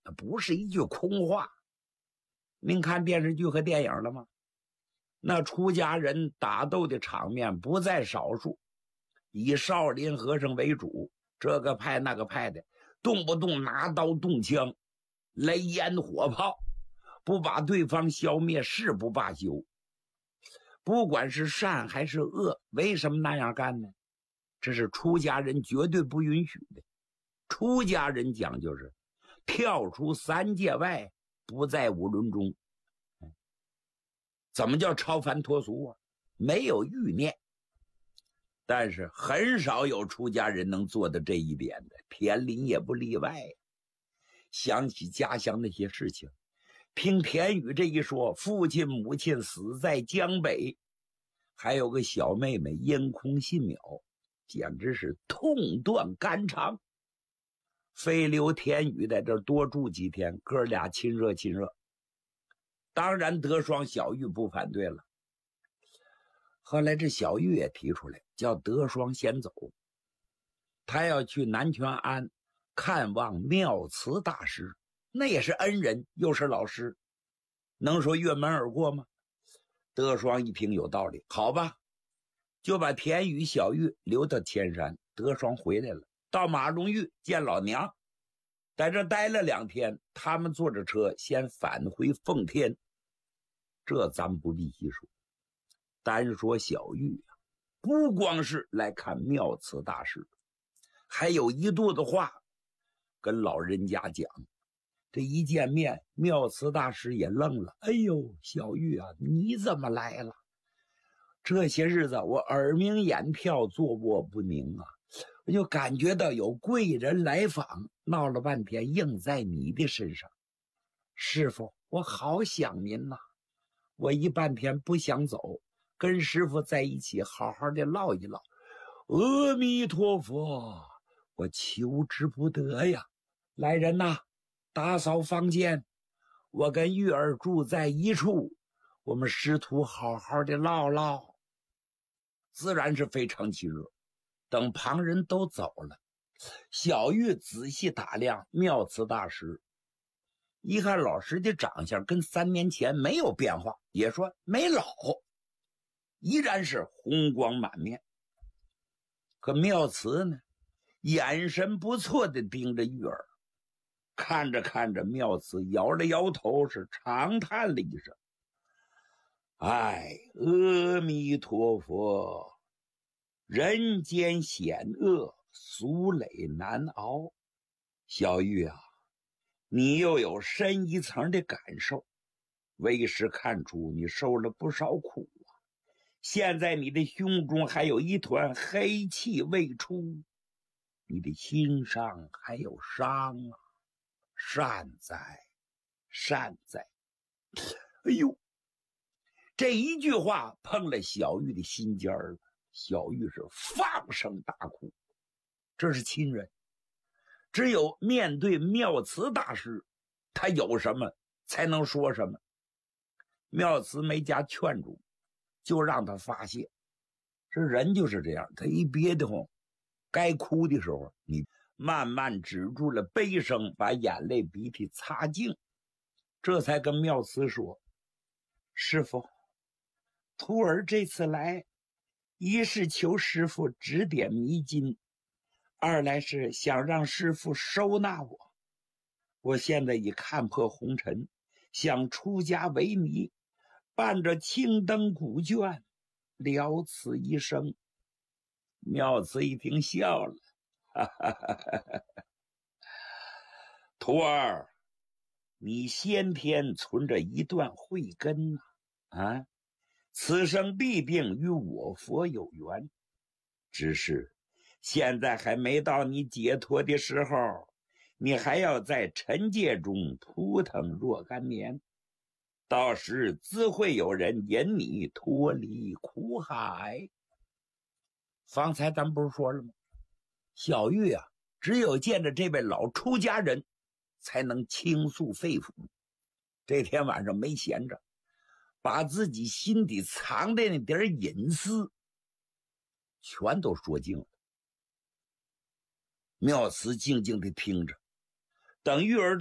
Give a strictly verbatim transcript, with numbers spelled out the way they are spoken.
那不是一句空话。您看电视剧和电影了吗？那出家人打斗的场面不在少数，以少林和尚为主，这个派那个派的，动不动拿刀动枪，雷烟火炮，不把对方消灭誓不罢休。不管是善还是恶，为什么那样干呢？这是出家人绝对不允许的。出家人讲究是跳出三界外，不在五伦中。怎么叫超凡脱俗啊？没有欲念。但是很少有出家人能做到这一点的，田林也不例外。想起家乡那些事情，听田宇这一说，父亲母亲死在江北，还有个小妹妹因空信渺，简直是痛断肝肠。非留田宇在这多住几天，哥俩亲热亲热。当然德双小玉不反对了。后来这小玉也提出来，叫德双先走，他要去南泉庵看望妙慈大师，那也是恩人又是老师，能说越门而过吗？德双一听有道理，好吧，就把田宇小玉留到千山。德双回来了，到马荣峪见老娘，在这待了两天，他们坐着车先返回奉天。这咱不必细说，单说小玉啊，不光是来看妙慈大师，还有一肚子话跟老人家讲。这一见面，妙慈大师也愣了，哎呦，小玉啊，你怎么来了？这些日子我耳鸣眼跳，坐卧不宁啊，我就感觉到有贵人来访，闹了半天应在你的身上。师父，我好想您呐、啊，我一半天不想走，跟师父在一起好好的唠一唠。阿弥陀佛，我求之不得呀。来人呐，打扫房间，我跟玉儿住在一处，我们师徒好好的唠唠。自然是非常亲热。等旁人都走了，小玉仔细打量妙慈大师，一看老师的长相跟三年前没有变化，也说没老，依然是红光满面。可妙慈呢，眼神不错地盯着玉儿，看着看着，妙慈摇了摇头，是长叹了一声：哎，阿弥陀佛，人间险恶，俗累难熬。小玉啊，你又有深一层的感受，为师看出你受了不少苦啊。现在你的胸中还有一团黑气未出，你的心上还有伤啊，善哉善哉。哎呦，这一句话碰了小玉的心尖儿，小玉是放声大哭。这是亲人，只有面对妙慈大师，他有什么才能说什么。妙慈没加劝住，就让他发泄。这人就是这样，他一憋得慌，该哭的时候，你慢慢止住了悲声，把眼泪鼻涕擦净，这才跟妙慈说：师父，徒儿这次来，一是求师父指点迷津，二来是想让师父收纳我。我现在已看破红尘，想出家为尼，伴着青灯古卷，了此一生。妙慈一听笑了，哈哈哈哈，徒儿，你先天存着一段慧根啊，啊，此生必定与我佛有缘，只是现在还没到你解脱的时候，你还要在尘界中扑腾若干年，到时自会有人引你脱离苦海。方才咱不是说了吗？小玉啊，只有见着这位老出家人才能倾诉肺腑。这天晚上没闲着，把自己心底藏的那点隐私全都说尽了。妙慈静静地听着，等玉儿